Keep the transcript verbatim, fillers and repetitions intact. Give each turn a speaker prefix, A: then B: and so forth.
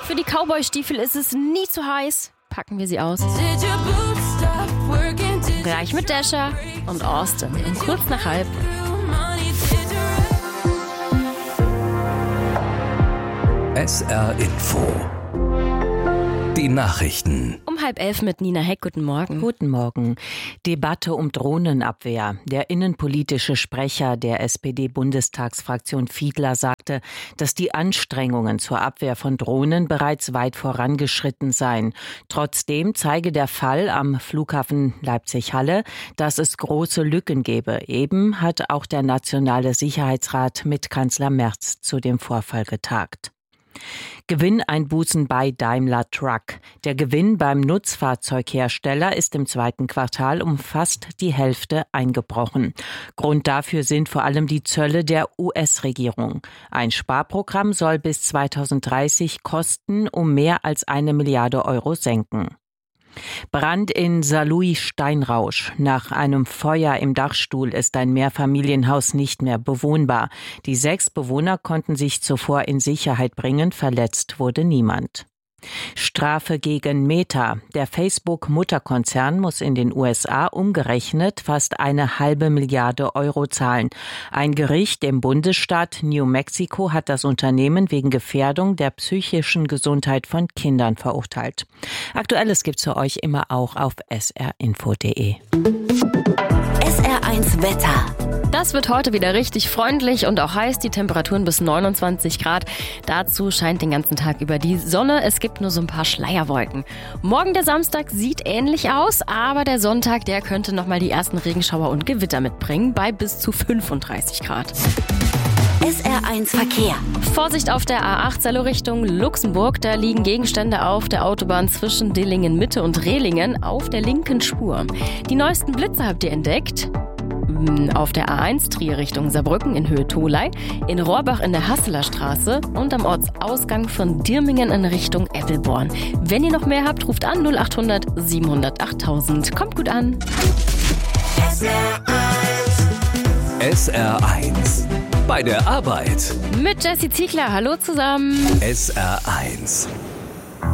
A: Für die Cowboy-Stiefel ist es nie zu heiß. Packen wir sie aus. Gleich mit Dasher und Austin. Und kurz nach halb.
B: S R Info. Die Nachrichten.
A: Um halb elf mit Nina Heck. Guten Morgen.
C: Guten Morgen. Debatte um Drohnenabwehr. Der innenpolitische Sprecher der S P D-Bundestagsfraktion Fiedler sagte, dass die Anstrengungen zur Abwehr von Drohnen bereits weit vorangeschritten seien. Trotzdem zeige der Fall am Flughafen Leipzig-Halle, dass es große Lücken gebe. Eben hat auch der Nationale Sicherheitsrat mit Kanzler Merz zu dem Vorfall getagt. Gewinneinbußen bei Daimler Truck. Der Gewinn beim Nutzfahrzeughersteller ist im zweiten Quartal um fast die Hälfte eingebrochen. Grund dafür sind vor allem die Zölle der U S-Regierung. Ein Sparprogramm soll bis zweitausenddreißig Kosten um mehr als eine Milliarde Euro senken. Brand in Saarlouis-Steinrausch. Nach einem Feuer im Dachstuhl ist ein Mehrfamilienhaus nicht mehr bewohnbar. Die sechs Bewohner konnten sich zuvor in Sicherheit bringen, verletzt wurde niemand. Strafe gegen Meta. Der Facebook-Mutterkonzern muss in den U S A umgerechnet fast eine halbe Milliarde Euro zahlen. Ein Gericht im Bundesstaat New Mexico hat das Unternehmen wegen Gefährdung der psychischen Gesundheit von Kindern verurteilt. Aktuelles gibt's für euch immer auch auf s r info punkt d e.
D: S R eins Wetter.
A: Das wird heute wieder richtig freundlich und auch heiß. Die Temperaturen bis neunundzwanzig Grad. Dazu scheint den ganzen Tag über die Sonne. Es gibt nur so ein paar Schleierwolken. Morgen der Samstag sieht ähnlich aus, aber der Sonntag, der könnte nochmal die ersten Regenschauer und Gewitter mitbringen bei bis zu fünfunddreißig Grad.
D: S R eins Verkehr.
A: Vorsicht auf der A acht Sello Richtung Luxemburg. Da liegen Gegenstände auf der Autobahn zwischen Dillingen Mitte und Rehlingen auf der linken Spur. Die neuesten Blitze habt ihr entdeckt. Auf der A eins Trier Richtung Saarbrücken in Höhe Tholey, in Rohrbach in der Hasseler Straße und am Ortsausgang von Dirmingen in Richtung Eppelborn. Wenn ihr noch mehr habt, ruft an null acht hundert siebenhundert achttausend. Kommt gut an.
B: S R eins. S R eins. Bei der Arbeit.
A: Mit Jessie Ziegler. Hallo zusammen.
B: S R eins.